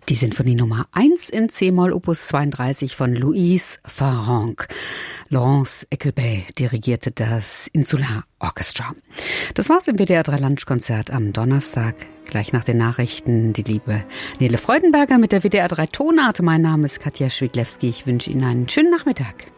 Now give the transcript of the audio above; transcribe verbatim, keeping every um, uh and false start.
Die Sinfonie Nummer eins in C-Moll Opus zweiunddreißig von Louise Farrenc. Laurence Eckelbey dirigierte das Insular Orchestra. Das war's im W D R drei Lunchkonzert am Donnerstag. Gleich nach den Nachrichten die liebe Nele Freudenberger mit der W D R drei Tonart. Mein Name ist Katja Schwiglewski. Ich wünsche Ihnen einen schönen Nachmittag.